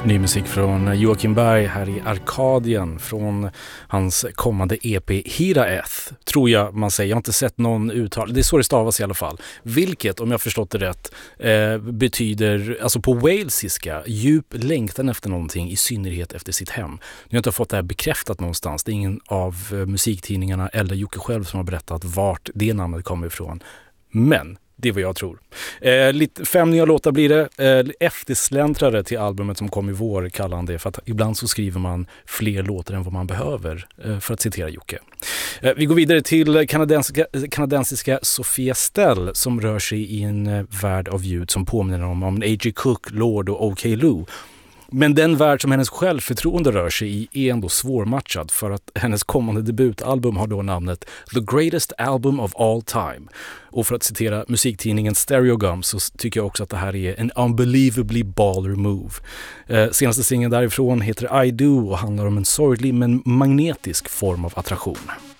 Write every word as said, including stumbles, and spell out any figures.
Ny musik från Joakim Berg här i Arkadien från hans kommande E P Hiraeth, tror jag man säger. Jag har inte sett någon uttal. Det är så det stavas i alla fall. Vilket, om jag förstått det rätt, eh, betyder, alltså på walesiska, djup längtan efter någonting, i synnerhet efter sitt hem. Nu har jag inte fått det här bekräftat någonstans. Det är ingen av musiktidningarna eller Jocke själv som har berättat vart det namnet kommer ifrån. Men det är vad jag tror. Eh, lite, fem nya låtar blir det. Eh, eftersläntrare till albumet som kom i vår, kallar han det. För att ibland så skriver man fler låtar än vad man behöver, eh, för att citera Jocke. Eh, vi går vidare till kanadensiska, kanadensiska Sofia Stell som rör sig i en eh, värld av ljud som påminner om, om A J Cook, Lord och O K Lou. Men den värld som hennes självförtroende rör sig i är ändå svårmatchad, för att hennes kommande debutalbum har då namnet The Greatest Album of All Time. Och för att citera musiktidningen Stereogum så tycker jag också att det här är en unbelievably baller move. Eh, senaste singeln därifrån heter I Do och handlar om en sorglig men magnetisk form av attraktion.